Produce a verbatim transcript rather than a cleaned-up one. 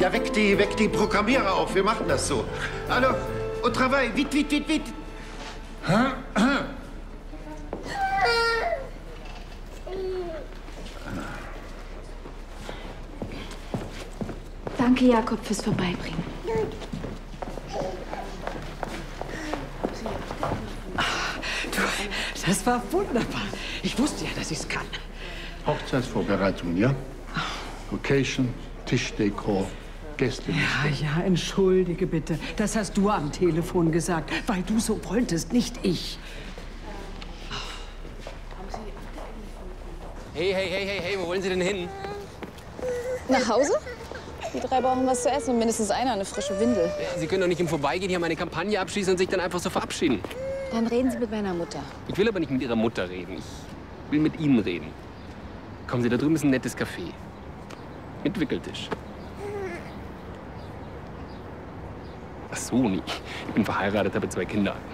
Ja, weck die, weck die Programmierer auf. Wir machen das so. Hallo, au travail, vite, vite, vite, vite. Danke, Jakob, fürs Vorbeibringen. Ach, du, das war wunderbar. Ich wusste ja, dass ich es kann. Hochzeitsvorbereitung, ja? Location, Tischdekor, Gäste. Ja, ja, entschuldige bitte. Das hast du am Telefon gesagt, weil du so wolltest, nicht ich. Hey, hey, hey, hey, hey, wo wollen Sie denn hin? Nach Hause? Die drei brauchen was zu essen und mindestens einer eine frische Windel. Sie können doch nicht im Vorbeigehen hier meine Kampagne abschließen und sich dann einfach so verabschieden. Dann reden Sie mit meiner Mutter. Ich will aber nicht mit Ihrer Mutter reden. Ich will mit Ihnen reden. Kommen Sie, da drüben ist ein nettes Café. Mit Wickeltisch. Ach so, nicht. Ich bin verheiratet, habe zwei Kinder.